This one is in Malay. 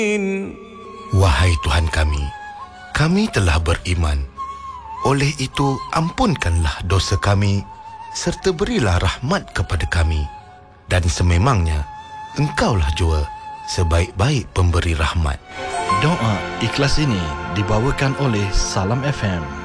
Wahai Tuhan kami telah beriman. Oleh itu, ampunkanlah dosa kami, serta berilah rahmat kepada kami. Dan sememangnya, Engkaulah jua sebaik-baik pemberi rahmat. Doa ikhlas ini dibawakan oleh Salam FM.